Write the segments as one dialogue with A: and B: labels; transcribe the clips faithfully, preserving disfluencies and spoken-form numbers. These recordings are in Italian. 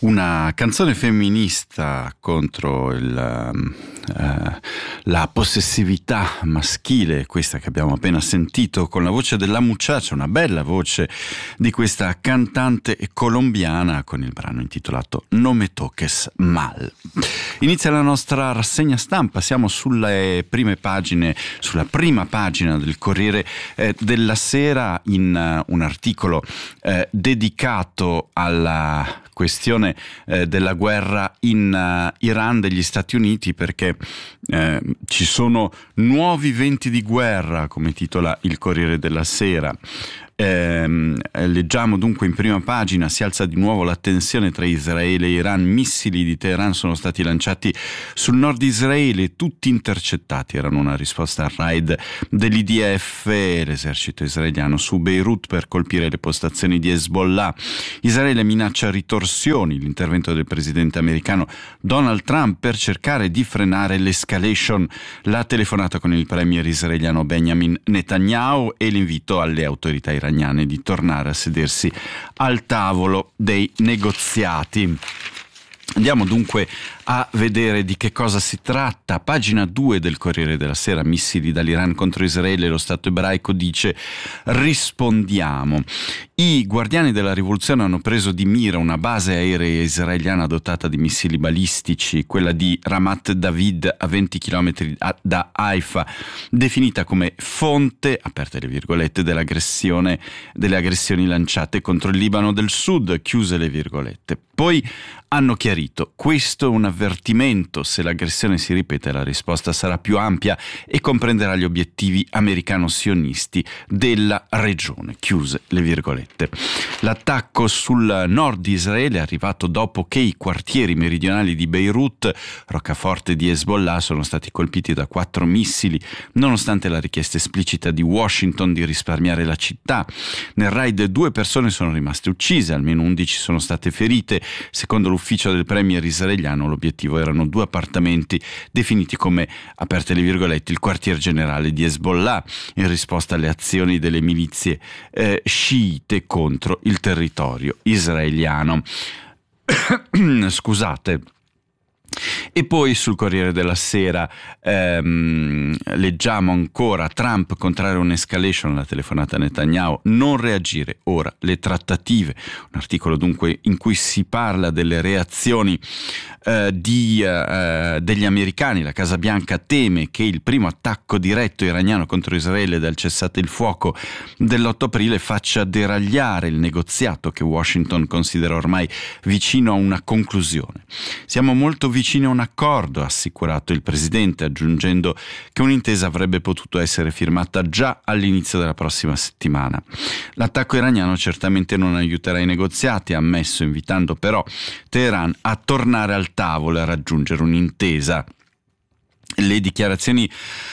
A: Una canzone femminista contro il, eh, la possessività maschile, questa che abbiamo appena sentito con la voce della Muchacha, una bella voce di questa cantante colombiana con il brano intitolato No me toques mal. Inizia la nostra rassegna stampa, siamo sulle prime pagine, sulla prima pagina del Corriere eh, della Sera in uh, un articolo eh, dedicato alla questione eh, della guerra in uh, Iran degli Stati Uniti, perché eh, ci sono nuovi venti di guerra, come titola il Corriere della Sera. Eh, leggiamo dunque in prima pagina: si alza di nuovo la tensione tra Israele e Iran, missili di Teheran sono stati lanciati sul nord di Israele, tutti intercettati, erano una risposta al raid dell'I D F, l'esercito israeliano, su Beirut per colpire le postazioni di Hezbollah. Israele minaccia ritorsioni, l'intervento del presidente americano Donald Trump per cercare di frenare l'escalation, la telefonata con il premier israeliano Benjamin Netanyahu e l'invito alle autorità iraniane di tornare a sedersi al tavolo dei negoziati. Andiamo dunque a vedere di che cosa si tratta. Pagina due del Corriere della Sera: missili dall'Iran contro Israele, lo Stato ebraico dice rispondiamo. I guardiani della rivoluzione hanno preso di mira una base aerea israeliana dotata di missili balistici, quella di Ramat David, a venti chilometri da Haifa, definita come fonte, aperte le virgolette, dell'aggressione, delle aggressioni lanciate contro il Libano del Sud, chiuse le virgolette. Poi hanno chiarito: questo è un avvertimento, se l'aggressione si ripete la risposta sarà più ampia e comprenderà gli obiettivi americano-sionisti della regione, chiuse le virgolette. L'attacco sul nord di Israele è arrivato dopo che i quartieri meridionali di Beirut, roccaforte di Hezbollah, sono stati colpiti da quattro missili, nonostante la richiesta esplicita di Washington di risparmiare la città. Nel raid due persone sono rimaste uccise, almeno undici sono state ferite. Secondo l'ufficio del premier israeliano, l'obiettivo erano due appartamenti definiti come, aperte le virgolette, il quartier generale di Hezbollah, in risposta alle azioni delle milizie eh, sciite contro il territorio israeliano. Scusate. E poi sul Corriere della Sera ehm, leggiamo ancora: Trump contrario a un'escalation, la telefonata a Netanyahu, non reagire ora, le trattative. Un articolo dunque in cui si parla delle reazioni eh, di, eh, degli americani. La Casa Bianca teme che il primo attacco diretto iraniano contro Israele dal cessate il fuoco dell'otto aprile faccia deragliare il negoziato che Washington considera ormai vicino a una conclusione. Siamo molto vicini a un accordo, ha assicurato il presidente, aggiungendo che un'intesa avrebbe potuto essere firmata già all'inizio della prossima settimana. L'attacco iraniano certamente non aiuterà i negoziati, ha ammesso, invitando però Teheran a tornare al tavolo e a raggiungere un'intesa. Le dichiarazioni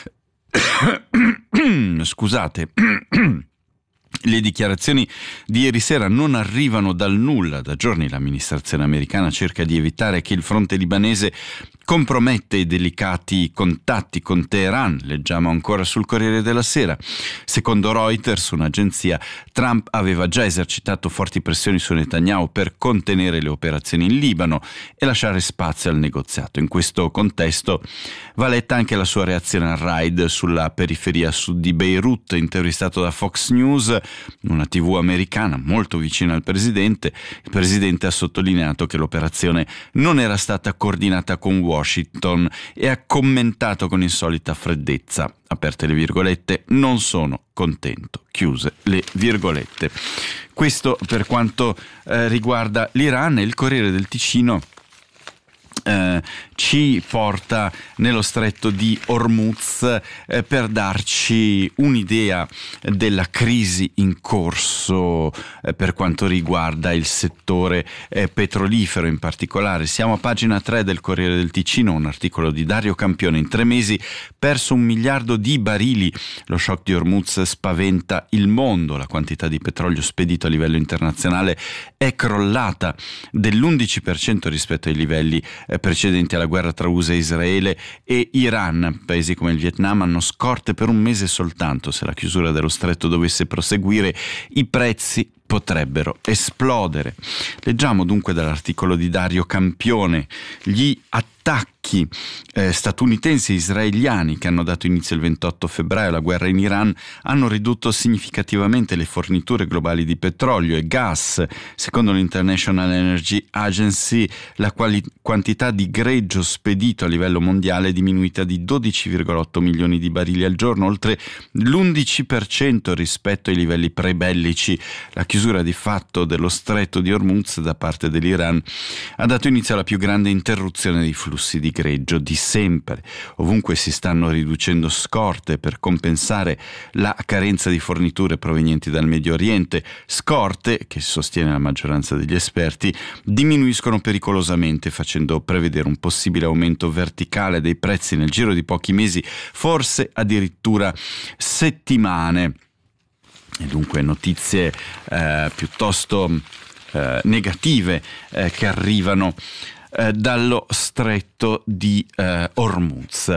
A: scusate Le dichiarazioni di ieri sera non arrivano dal nulla. Da giorni l'amministrazione americana cerca di evitare che il fronte libanese compromette i delicati contatti con Teheran, leggiamo ancora sul Corriere della Sera. Secondo Reuters, un'agenzia, Trump aveva già esercitato forti pressioni su Netanyahu per contenere le operazioni in Libano e lasciare spazio al negoziato. In questo contesto va letta anche la sua reazione al raid sulla periferia sud di Beirut. Intervistato da Fox News, una tivù americana molto vicina al presidente, il presidente ha sottolineato che l'operazione non era stata coordinata con Washington e ha commentato con insolita freddezza, aperte le virgolette, non sono contento, chiuse le virgolette. Questo per quanto eh, riguarda l'Iran. E il Corriere del Ticino Eh, ci porta nello stretto di Hormuz eh, per darci un'idea della crisi in corso eh, per quanto riguarda il settore eh, petrolifero in particolare. Siamo a pagina tre del Corriere del Ticino, un articolo di Dario Campione: in tre mesi perso un miliardo di barili, lo shock di Hormuz spaventa il mondo, la quantità di petrolio spedito a livello internazionale è crollata dell'undici per cento rispetto ai livelli eh, precedenti alla guerra tra U S A e Israele e Iran. Paesi come il Vietnam hanno scorte per un mese soltanto. Se la chiusura dello stretto dovesse proseguire, i prezzi potrebbero esplodere. Leggiamo dunque dall'articolo di Dario Campione: gli attacchi eh, statunitensi e israeliani che hanno dato inizio il ventotto febbraio alla guerra in Iran hanno ridotto significativamente le forniture globali di petrolio e gas. Secondo l'International Energy Agency, la quali- quantità di greggio spedito a livello mondiale è diminuita di dodici virgola otto milioni di barili al giorno, oltre l'undici per cento rispetto ai livelli prebellici. La chiusura di fatto dello stretto di Hormuz da parte dell'Iran ha dato inizio alla più grande interruzione dei flussi di greggio di sempre. Ovunque si stanno riducendo scorte per compensare la carenza di forniture provenienti dal Medio Oriente, scorte che, sostiene la maggioranza degli esperti, diminuiscono pericolosamente, facendo prevedere un possibile aumento verticale dei prezzi nel giro di pochi mesi, forse addirittura settimane. E dunque notizie eh, piuttosto eh, negative eh, che arrivano eh, dallo stretto di eh, Hormuz.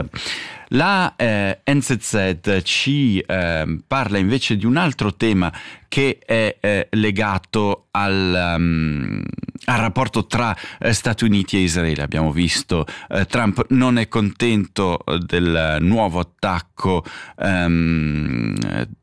A: La eh, N Z Z ci eh, parla invece di un altro tema che è eh, legato al, um, al rapporto tra eh, Stati Uniti e Israele. Abbiamo visto eh, Trump non è contento del nuovo attacco um,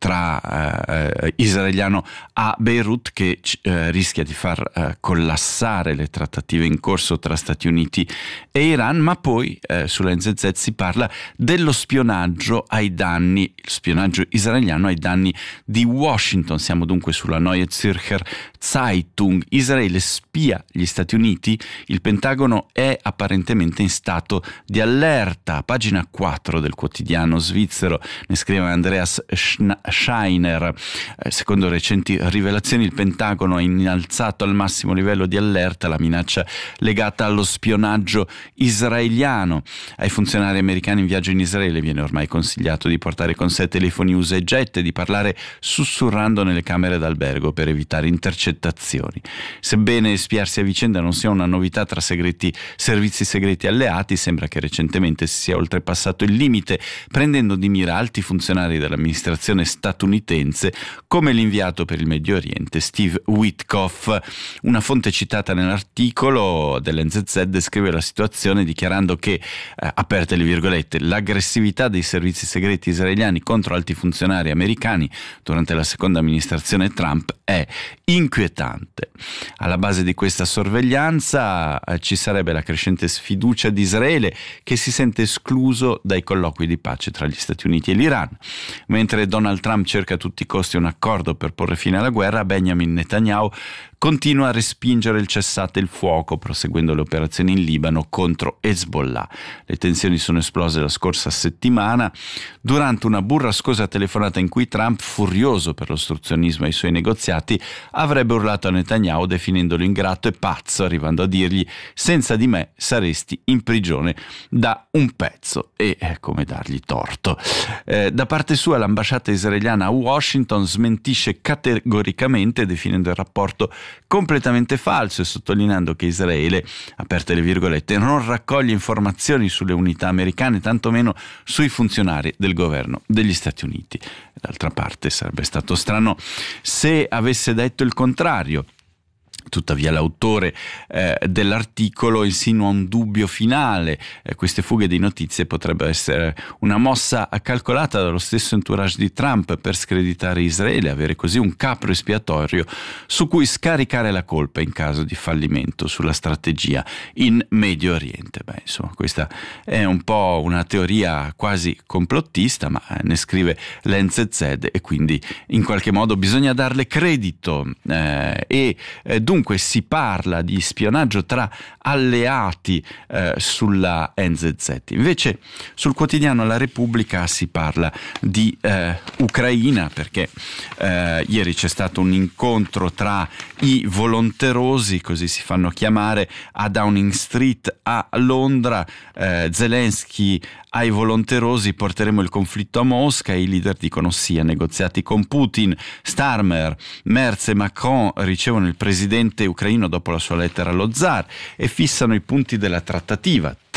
A: tra eh, israeliano a Beirut, che eh, rischia di far eh, collassare le trattative in corso tra Stati Uniti e Iran, ma poi eh, sulla N Z Z si parla dello spionaggio ai danni, il spionaggio israeliano ai danni di Washington. Siamo dunque sulla Neue Zürcher Zeitung. Israele spia gli Stati Uniti, il Pentagono è apparentemente in stato di allerta. Pagina quattro del quotidiano svizzero ne scrive Andreas Scheiner. Eh, secondo recenti rivelazioni il Pentagono ha innalzato al massimo livello di allerta la minaccia legata allo spionaggio israeliano. Ai funzionari americani in viaggio in Israele viene ormai consigliato di portare con sé telefoni usa e getta e di parlare sussurrando nelle camere d'albergo per evitare intercettazioni. Sebbene spiarsi a vicenda non sia una novità tra segreti, servizi segreti alleati, sembra che recentemente si sia oltrepassato il limite, prendendo di mira alti funzionari dell'amministrazione statunitense come l'inviato per il Medio Oriente Steve Witkoff. Una fonte citata nell'articolo dell'N Z Z descrive la situazione dichiarando che, eh, aperte le virgolette, l'aggressività dei servizi segreti israeliani contro alti funzionari americani durante la seconda amministrazione Trump è inquietante. Alla base di questa sorveglianza eh, ci sarebbe la crescente sfiducia di Israele, che si sente escluso dai colloqui di pace tra gli Stati Uniti e l'Iran. Mentre Donald Trump cerca a tutti i costi un accordo per porre fine alla guerra, Benjamin Netanyahu continua a respingere il cessate il fuoco, proseguendo le operazioni in Libano contro Hezbollah. Le tensioni sono esplose la scorsa settimana durante una burrascosa telefonata in cui Trump, furioso per l'ostruzionismo ai suoi negoziati, avrebbe urlato a Netanyahu definendolo ingrato e pazzo, arrivando a dirgli: senza di me saresti in prigione da un pezzo. E eh, come dargli torto. Eh, da parte sua l'ambasciata israeliana a Washington smentisce categoricamente, definendo il rapporto completamente falso e sottolineando che Israele, aperte le virgolette, non raccoglie informazioni sulle unità americane, tantomeno sui funzionari del governo degli Stati Uniti. D'altra parte sarebbe stato strano se avesse detto il contrario. Tuttavia l'autore eh, dell'articolo insinua un dubbio finale. Eh, queste fughe di notizie potrebbero essere una mossa calcolata dallo stesso entourage di Trump per screditare Israele, avere così un capro espiatorio su cui scaricare la colpa in caso di fallimento sulla strategia in Medio Oriente. Beh, insomma, questa è un po' una teoria quasi complottista, ma ne scrive l'N Z Z e quindi in qualche modo bisogna darle credito. Eh, e eh, dunque Dunque si parla di spionaggio tra alleati eh, sulla N Z Z. Invece sul quotidiano La Repubblica si parla di eh, Ucraina, perché eh, ieri c'è stato un incontro tra i volonterosi, così si fanno chiamare, a Downing Street a Londra. eh, Zelensky ai volonterosi: porteremo il conflitto a Mosca. I leader dicono sì a negoziati con Putin. Starmer, Merz e Macron ricevono il presidente ucraino dopo la sua lettera allo zar e fissano i punti della trattativa.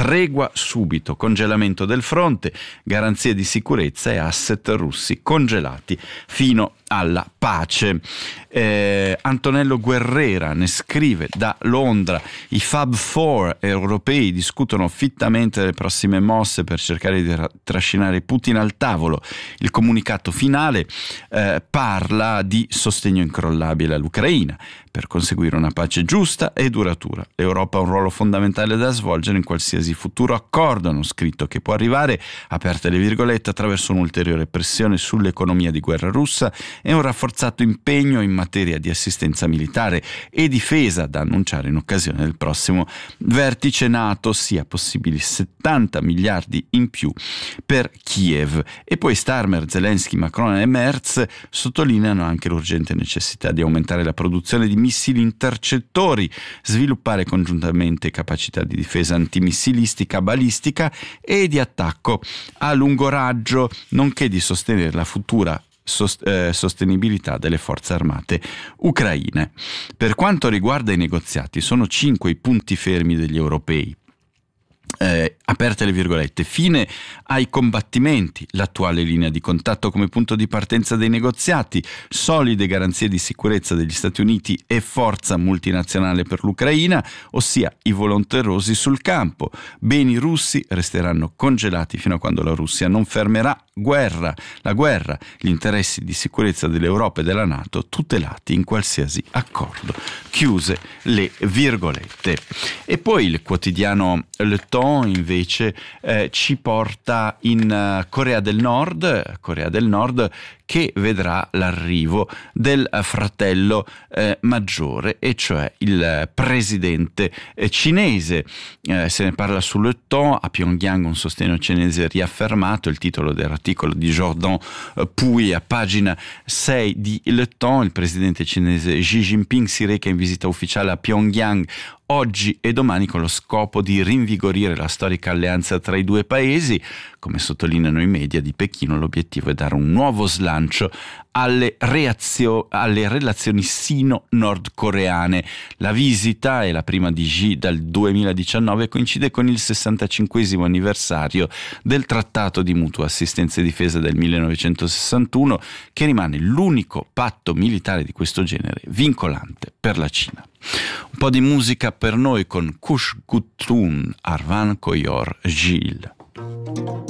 A: tregua subito, congelamento del fronte, garanzie di sicurezza e asset russi congelati fino alla pace. Eh, Antonello Guerrera ne scrive da Londra: i Fab Four europei discutono fittamente le prossime mosse per cercare di trascinare Putin al tavolo. Il comunicato finale eh, parla di sostegno incrollabile all'Ucraina per conseguire una pace giusta e duratura. L'Europa ha un ruolo fondamentale da svolgere in qualsiasi futuro accordo, hanno scritto, che può arrivare, aperte le virgolette, attraverso un'ulteriore pressione sull'economia di guerra russa e un rafforzato impegno in materia di assistenza militare e difesa, da annunciare in occasione del prossimo vertice NATO, sia possibili settanta miliardi in più per Kiev. E poi Starmer, Zelensky, Macron e Merz sottolineano anche l'urgente necessità di aumentare la produzione di missili intercettori, sviluppare congiuntamente capacità di difesa antimissilistica balistica e di attacco a lungo raggio, nonché di sostenere la futura Sost- eh, sostenibilità delle forze armate ucraine. Per quanto riguarda i negoziati, sono cinque i punti fermi degli europei. Eh, aperte le virgolette, fine ai combattimenti, l'attuale linea di contatto come punto di partenza dei negoziati, solide garanzie di sicurezza degli Stati Uniti e forza multinazionale per l'Ucraina, ossia i volonterosi sul campo. Beni russi resteranno congelati fino a quando la Russia non fermerà guerra, la guerra, gli interessi di sicurezza dell'Europa e della NATO tutelati in qualsiasi accordo. Chiuse le virgolette. E poi il quotidiano Le Temps invece eh, ci porta in uh, Corea del Nord, Corea del Nord che vedrà l'arrivo del fratello eh, maggiore, e cioè il presidente eh, cinese. Eh, se ne parla su Le Temps. A Pyongyang un sostegno cinese riaffermato, il titolo dell'articolo di Jordan eh, Puy a pagina sei di Le Temps. Il presidente cinese Xi Jinping si reca in visita ufficiale a Pyongyang oggi e domani con lo scopo di rinvigorire la storica alleanza tra i due paesi. Come sottolineano i media di Pechino, l'obiettivo è dare un nuovo slancio alle, reazio- alle relazioni sino-nordcoreane. La visita è la prima di Xi dal duemiladiciannove, coincide con il sessantacinquesimo anniversario del Trattato di mutua assistenza e difesa del millenovecentosessantuno, che rimane l'unico patto militare di questo genere vincolante per la Cina. Un po' di musica per noi con Kush Gutun, Arvan Koyor Gil.